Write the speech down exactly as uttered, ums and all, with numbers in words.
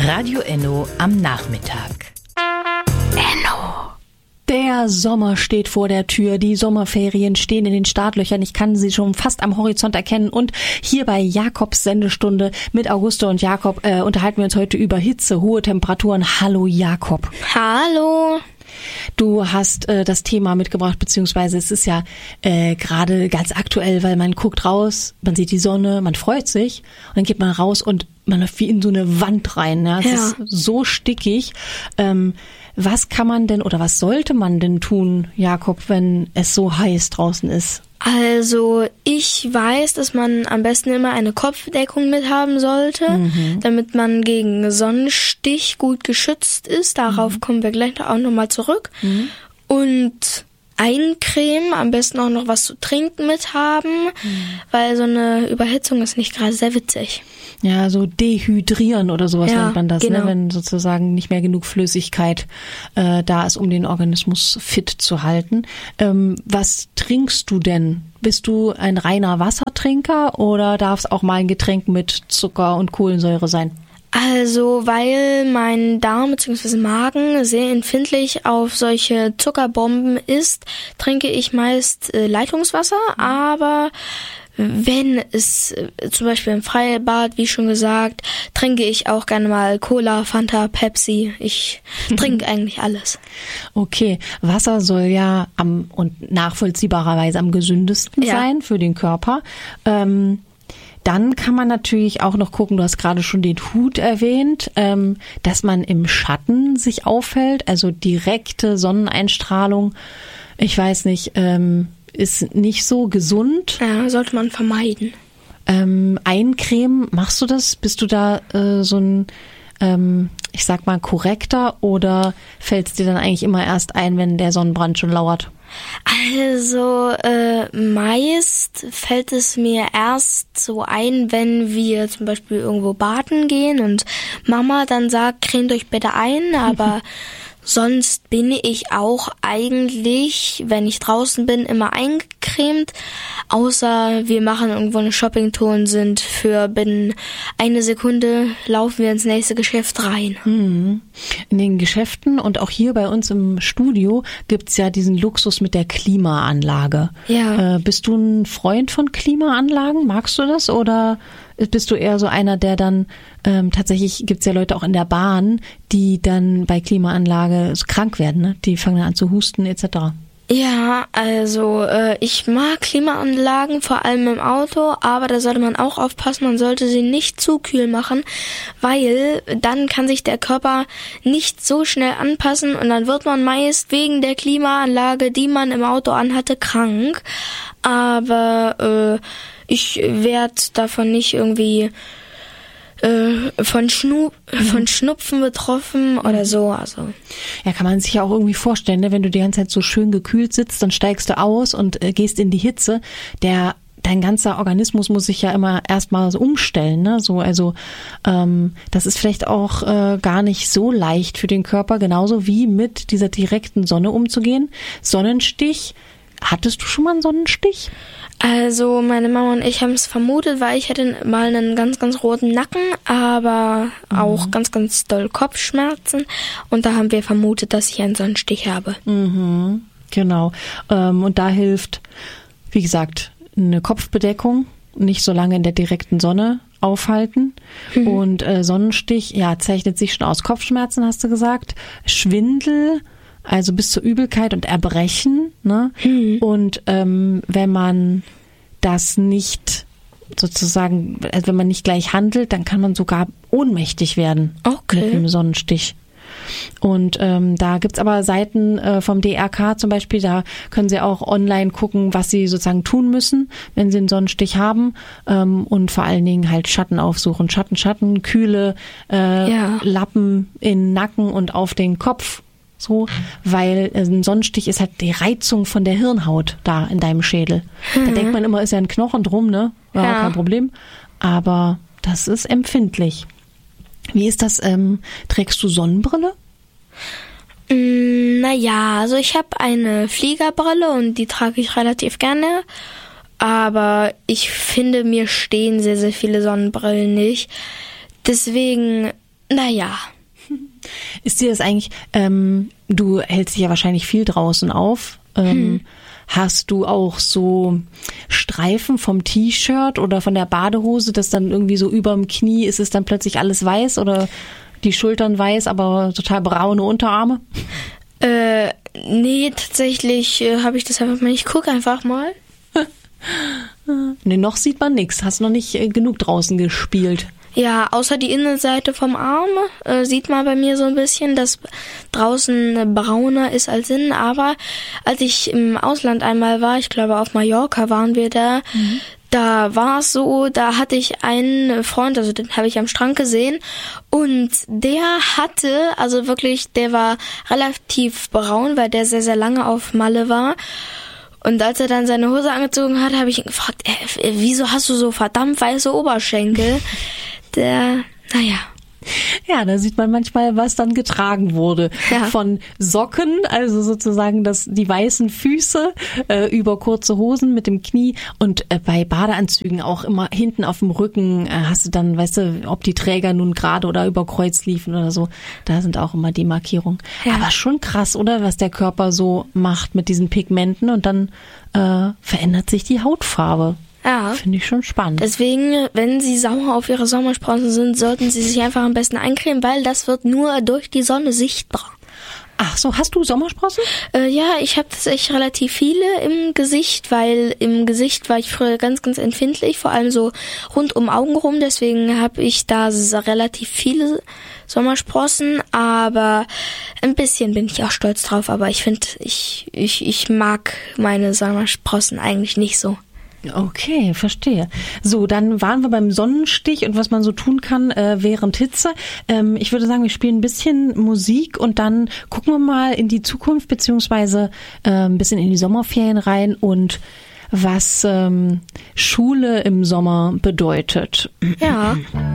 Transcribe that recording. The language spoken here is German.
Radio Enno am Nachmittag. Enno. Der Sommer steht vor der Tür, die Sommerferien stehen in den Startlöchern, ich kann sie schon fast am Horizont erkennen und hier bei Jakobs Sendestunde mit Auguste und Jakob äh, unterhalten wir uns heute über Hitze, hohe Temperaturen. Hallo Jakob. Hallo. Du hast äh, das Thema mitgebracht, beziehungsweise es ist ja äh, gerade ganz aktuell, weil man guckt raus, man sieht die Sonne, man freut sich und dann geht man raus und man läuft wie in so eine Wand rein. Ja? Es Ja. ist so stickig. Ähm, was kann man denn oder was sollte man denn tun, Jakob, wenn es so heiß draußen ist? Also ich weiß, dass man am besten immer eine Kopfbedeckung mit haben sollte, Mhm. damit man gegen Sonnenstich gut geschützt ist. Darauf kommen wir gleich auch nochmal zurück. Mhm. Und Eincreme, am besten auch noch was zu trinken mit haben, weil so eine Überhitzung ist nicht gerade sehr witzig. Ja, so dehydrieren oder sowas Ja, nennt man das, genau. ne? Wenn sozusagen nicht mehr genug Flüssigkeit äh, da ist, um den Organismus fit zu halten. Ähm, was trinkst du denn? Bist du ein reiner Wassertrinker oder darf es auch mal ein Getränk mit Zucker und Kohlensäure sein? Also, weil mein Darm bzw. Magen sehr empfindlich auf solche Zuckerbomben ist, trinke ich meist äh, Leitungswasser, aber wenn es äh, zum Beispiel im Freibad, wie schon gesagt, trinke ich auch gerne mal Cola, Fanta, Pepsi. Ich trinke eigentlich alles. Okay, Wasser soll ja am und nachvollziehbarerweise am gesündesten Ja. sein für den Körper. Ähm, Dann kann man natürlich auch noch gucken, du hast gerade schon den Hut erwähnt, ähm, dass man im Schatten sich aufhält, also direkte Sonneneinstrahlung, ich weiß nicht, ähm, ist nicht so gesund. Ja, sollte man vermeiden. Ähm, Eincremen, machst du das? Bist du da äh, so ein, ähm, ich sag mal, korrekter oder fällt es dir dann eigentlich immer erst ein, wenn der Sonnenbrand schon lauert? Also äh, meist fällt es mir erst so ein, wenn wir zum Beispiel irgendwo baden gehen und Mama dann sagt, cremt euch bitte ein, aber sonst bin ich auch eigentlich, wenn ich draußen bin, immer eingecremt, außer wir machen irgendwo eine Shoppingtour und sind für binnen eine Sekunde laufen wir ins nächste Geschäft rein. Mhm. In den Geschäften und auch hier bei uns im Studio gibt's ja diesen Luxus mit der Klimaanlage. Ja. Äh, bist du ein Freund von Klimaanlagen? Magst du das oder bist du eher so einer, der dann ähm, tatsächlich gibt's ja Leute auch in der Bahn, die dann bei Klimaanlage so krank werden, ne? Die fangen dann an zu husten et cetera. Ja, also äh, ich mag Klimaanlagen, vor allem im Auto, aber da sollte man auch aufpassen, man sollte sie nicht zu kühl machen, weil dann kann sich der Körper nicht so schnell anpassen und dann wird man meist wegen der Klimaanlage, die man im Auto anhatte, krank. Aber äh, ich werde davon nicht irgendwie äh, von, Schnu- von Schnupfen betroffen oder so, also... Ja, kann man sich ja auch irgendwie vorstellen, ne? Wenn du die ganze Zeit so schön gekühlt sitzt, dann steigst du aus und äh, gehst in die Hitze. Der dein ganzer Organismus muss sich ja immer erstmal so umstellen, ne? So, also ähm, das ist vielleicht auch äh, gar nicht so leicht für den Körper, genauso wie mit dieser direkten Sonne umzugehen. Sonnenstich. Hattest du schon mal einen Sonnenstich? Also meine Mama und ich haben es vermutet, weil ich hätte mal einen ganz, ganz roten Nacken, aber auch ganz, ganz doll Kopfschmerzen. Und da haben wir vermutet, dass ich einen Sonnenstich habe. Mhm, genau. Ähm, und da hilft, wie gesagt, eine Kopfbedeckung, nicht so lange in der direkten Sonne aufhalten. Mhm. Und äh, Sonnenstich, ja, zeichnet sich schon aus. Kopfschmerzen, hast du gesagt. Schwindel, also bis zur Übelkeit und Erbrechen, ne? Mhm. Und ähm, wenn man das nicht sozusagen, also wenn man nicht gleich handelt, dann kann man sogar ohnmächtig werden Okay. mit einem Sonnenstich. Und ähm, da gibt's aber Seiten äh, vom D R K zum Beispiel, da können Sie auch online gucken, was Sie sozusagen tun müssen, wenn Sie einen Sonnenstich haben, ähm, und vor allen Dingen halt Schatten aufsuchen. Schatten, Schatten, kühle äh, Ja. Lappen in den Nacken und auf den Kopf. So, weil äh, ein Sonnenstich ist halt die Reizung von der Hirnhaut da in deinem Schädel. Da denkt man immer, ist ja ein Knochen drum, ne? Ja, Ja. kein Problem. Aber das ist empfindlich. Wie ist das? Ähm, trägst du Sonnenbrille? Mm, naja, also ich habe eine Fliegerbrille und die trage ich relativ gerne. Aber ich finde, mir stehen sehr, sehr viele Sonnenbrillen nicht. Deswegen Naja. Ist dir das eigentlich, ähm, du hältst dich ja wahrscheinlich viel draußen auf, ähm, hm. Hast du auch so Streifen vom T-Shirt oder von der Badehose, das dann irgendwie so überm Knie ist, es dann plötzlich alles weiß oder die Schultern weiß, aber total braune Unterarme? Äh, nee, tatsächlich äh, habe ich das einfach mal. Ich gucke einfach mal. Nee, noch sieht man nichts. Hast noch nicht äh, genug draußen gespielt. Ja, außer die Innenseite vom Arm äh, sieht man bei mir so ein bisschen, dass draußen äh, brauner ist als innen. Aber als ich im Ausland einmal war, ich glaube auf Mallorca waren wir da, mhm. da war es so, da hatte ich einen Freund, also den habe ich am Strand gesehen und der hatte, also wirklich, der war relativ braun, weil der sehr, sehr lange auf Malle war. Und als er dann seine Hose angezogen hat, habe ich ihn gefragt, äh, wieso hast du so verdammt weiße Oberschenkel? Der, naja. Ja, da sieht man manchmal, was dann getragen wurde. Ja. Von Socken, also sozusagen das, die weißen Füße äh, über kurze Hosen mit dem Knie und äh, bei Badeanzügen auch immer hinten auf dem Rücken äh, hast du dann, weißt du, ob die Träger nun gerade oder über Kreuz liefen oder so. Da sind auch immer die Markierungen. Ja. Aber schon krass, oder? Was der Körper so macht mit diesen Pigmenten und dann äh, verändert sich die Hautfarbe. Ja. Finde ich schon spannend. Deswegen, wenn Sie sauer auf Ihre Sommersprossen sind, sollten Sie sich einfach am besten eincremen, weil das wird nur durch die Sonne sichtbar. Ach so, hast du Sommersprossen? Äh, ja, ich habe tatsächlich relativ viele im Gesicht, weil im Gesicht war ich früher ganz, ganz empfindlich, vor allem so rund um Augen rum. Deswegen habe ich da relativ viele Sommersprossen, aber ein bisschen bin ich auch stolz drauf. Aber ich finde, ich, ich, ich mag meine Sommersprossen eigentlich nicht so. Okay, verstehe. So, dann waren wir beim Sonnenstich und was man so tun kann äh, während Hitze. Ähm, ich würde sagen, wir spielen ein bisschen Musik und dann gucken wir mal in die Zukunft beziehungsweise äh, ein bisschen in die Sommerferien rein und was ähm, Schule im Sommer bedeutet. Ja.